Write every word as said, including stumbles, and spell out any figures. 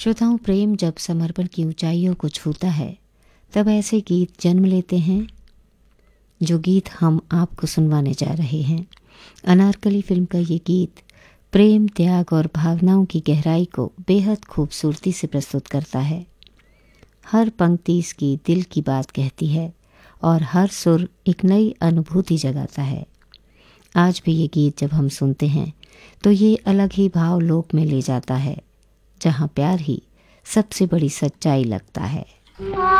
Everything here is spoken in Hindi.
श्रोताओं, प्रेम जब समर्पण की ऊंचाइयों को छूता है तब ऐसे गीत जन्म लेते हैं जो गीत हम आपको सुनवाने जा रहे हैं। अनारकली फिल्म का ये गीत प्रेम, त्याग और भावनाओं की गहराई को बेहद खूबसूरती से प्रस्तुत करता है। हर पंक्ति इसकी दिल की बात कहती है और हर सुर एक नई अनुभूति जगाता है। आज भी ये गीत जब हम सुनते हैं तो ये अलग ही भाव लोक में ले जाता है, जहाँ प्यार ही सबसे बड़ी सच्चाई लगता है।